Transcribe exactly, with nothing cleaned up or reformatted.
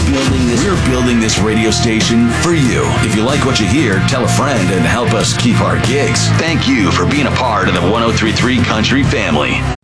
building this. We're building this radio station for you. If you like what you hear, tell a friend and help us keep our gigs. Thank you for being a part of the one oh three point three Country family.